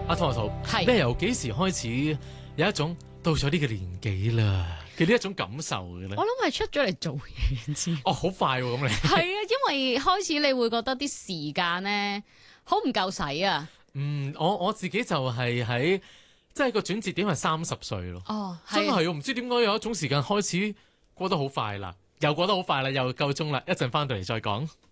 阿湯豪， 係你係由幾時開始有一種到咗呢個年紀啦嘅呢一種感受嘅咧？ 我諗係出咗嚟做嘢先。 哦，好快喎咁你。 係啊，因為開始你會覺得啲時間咧好唔夠使啊。 我自己就係喺即係個轉折點係30歲咯。 哦， 真係我唔知點解有一種時間開始過得好快啦，又過得好快啦，又夠鐘啦，一陣翻到嚟再講。